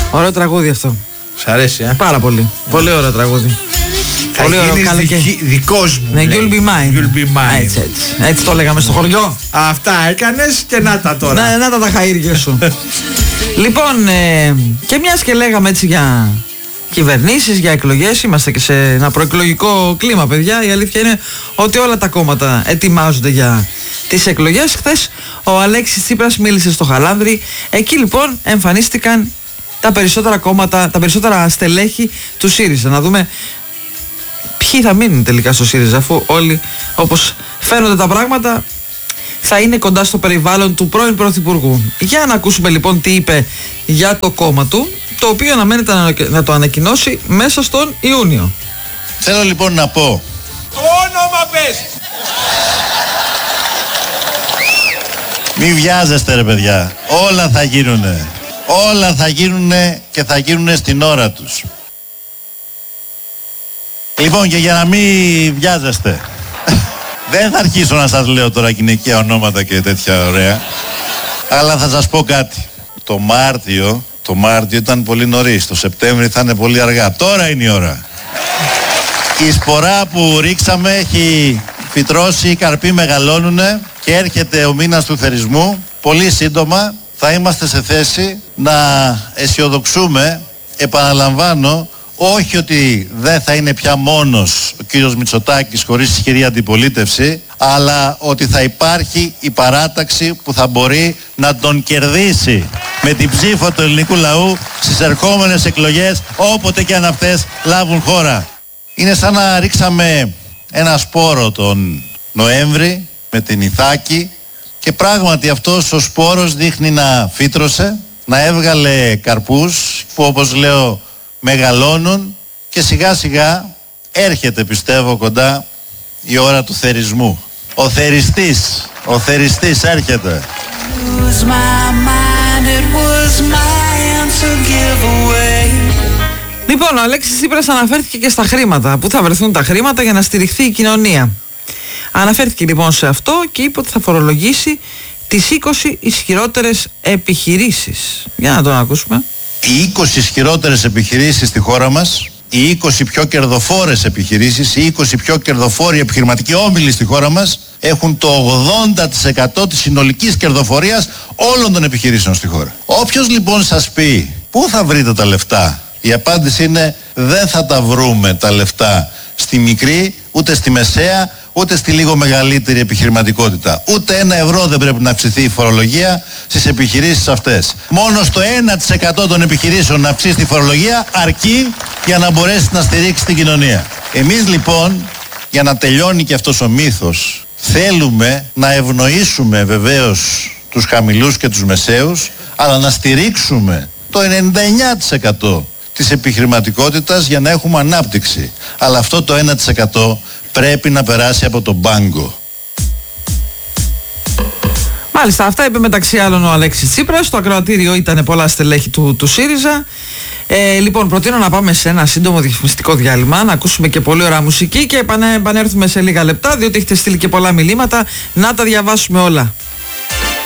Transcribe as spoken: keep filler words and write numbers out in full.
Ωραίο τραγούδι αυτό. Σ' αρέσει, ε? Πάρα πολύ. Πολύ ωραίο τραγούδι. Θα πολύ ωραίο, καλά και δικός μου. Ναι, you'll be mine. You'll be mine. Έτσι, έτσι. Έτσι το λέγαμε στο χωριό. Αυτά έκανες και να τα τώρα. Να, να τα τα χαΐρια σου. Λοιπόν, ε, και μιας και λέγαμε έτσι για κυβερνήσεις, για εκλογές, είμαστε και σε ένα προεκλογικό κλίμα, παιδιά. Η αλήθεια είναι ότι όλα τα κόμματα ετοιμάζονται για τις εκλογές. Χθες ο Αλέξης Τσίπρας μίλησε στο Χαλάνδρι. Εκεί λοιπόν εμφανίστηκαν τα περισσότερα κόμματα, τα περισσότερα στελέχη του ΣΥΡΙΖΑ. Να δούμε ποιοι θα μείνουν τελικά στο ΣΥΡΙΖΑ, αφού όλοι, όπως φαίνονται τα πράγματα, θα είναι κοντά στο περιβάλλον του πρώην Πρωθυπουργού. Για να ακούσουμε λοιπόν τι είπε για το κόμμα του, το οποίο αναμένεται να το ανακοινώσει μέσα στον Ιούνιο. Θέλω λοιπόν να πω. Το όνομα πες! Μη βιάζεστε ρε παιδιά. Όλα θα γίνουνε. Όλα θα γίνουνε και θα γίνουνε στην ώρα τους. Λοιπόν, και για να μην βιάζεστε, δεν θα αρχίσω να σας λέω τώρα γυναικεία ονόματα και τέτοια ωραία, αλλά θα σας πω κάτι. Το Μάρτιο, το Μάρτιο ήταν πολύ νωρίς, το Σεπτέμβρη θα είναι πολύ αργά. Τώρα είναι η ώρα. Η σπορά που ρίξαμε έχει φυτρώσει, οι καρποί μεγαλώνουνε και έρχεται ο μήνας του θερισμού. Πολύ σύντομα θα είμαστε σε θέση να αισιοδοξούμε, επαναλαμβάνω, όχι ότι δεν θα είναι πια μόνος ο κύριος Μητσοτάκης χωρίς ισχυρή αντιπολίτευση, αλλά ότι θα υπάρχει η παράταξη που θα μπορεί να τον κερδίσει με την ψήφο του ελληνικού λαού στις ερχόμενες εκλογές, όποτε και αν αυτές λάβουν χώρα. Είναι σαν να ρίξαμε ένα σπόρο τον Νοέμβρη με την Ιθάκη και πράγματι αυτός ο σπόρος δείχνει να φύτρωσε, να έβγαλε καρπούς που, όπως λέω, μεγαλώνουν και σιγά σιγά έρχεται, πιστεύω, κοντά η ώρα του θερισμού. Ο θεριστής, ο θεριστής έρχεται. Λοιπόν, ο Αλέξης Τσίπρας αναφέρθηκε και στα χρήματα. Πού θα βρεθούν τα χρήματα για να στηριχθεί η κοινωνία. Αναφέρθηκε λοιπόν σε αυτό και είπε ότι θα φορολογήσει τις είκοσι ισχυρότερες επιχειρήσεις. Για να τον ακούσουμε. Οι είκοσι ισχυρότερες επιχειρήσεις στη χώρα μας, οι είκοσι πιο κερδοφόρες επιχειρήσεις, οι είκοσι πιο κερδοφόροι επιχειρηματικοί όμιλοι στη χώρα μας έχουν το ογδόντα τοις εκατό της συνολικής κερδοφορίας όλων των επιχειρήσεων στη χώρα. Όποιος λοιπόν σας πει πού θα βρείτε τα λεφτά, η απάντηση είναι δεν θα τα βρούμε τα λεφτά στη μικρή, ούτε στη μεσαία, ούτε στη λίγο μεγαλύτερη επιχειρηματικότητα. Ούτε ένα ευρώ δεν πρέπει να αυξηθεί η φορολογία στις επιχειρήσεις αυτές. Μόνο στο ένα τοις εκατό των επιχειρήσεων να αυξήσει τη φορολογία αρκεί για να μπορέσει να στηρίξει την κοινωνία. Εμείς λοιπόν, για να τελειώνει και αυτός ο μύθος, θέλουμε να ευνοήσουμε βεβαίως τους χαμηλούς και τους μεσαίους, αλλά να στηρίξουμε το ενενήντα εννέα τοις εκατό της επιχειρηματικότητας για να έχουμε ανάπτυξη. Αλλά αυτό το ένα τοις εκατό πρέπει να περάσει από τον πάγκο. Μάλιστα, αυτά είπε μεταξύ άλλων ο Αλέξης Τσίπρας. Στο ακροατήριο ήταν πολλά στελέχη του, του ΣΥΡΙΖΑ. Ε, λοιπόν, προτείνω να πάμε σε ένα σύντομο διαφημιστικό διάλειμμα, να ακούσουμε και πολύ ωραία μουσική και επανέρθουμε σε λίγα λεπτά, διότι έχετε στείλει και πολλά μηνύματα, να τα διαβάσουμε όλα.